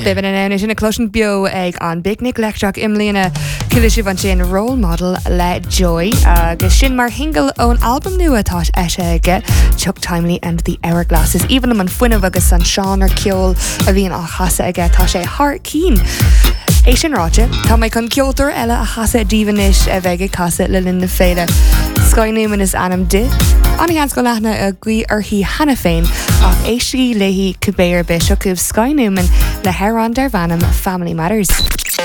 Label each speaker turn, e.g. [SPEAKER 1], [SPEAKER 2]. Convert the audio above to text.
[SPEAKER 1] Bibin an sin a cloisian bio ag an picnic lechtach imlíana ciisi van sin role model le Joy agus sin mar hingle ón album nua atá eise aige Chuck Timely and the Hourglasses. Even am an fuineh agus san Sean ar ceol a bhíon á chasa aige tá sé heart keen. É sin ráte, tá méid chun ceoltar eile a chasa dívanis a bheith casa le linn na féile. Sky Newman is anam di. Anna gans go lethna a gui arhí hana féin ach éisí leihí cubéir be seocuh Sky Newman le Heron Dervanam Family Matters.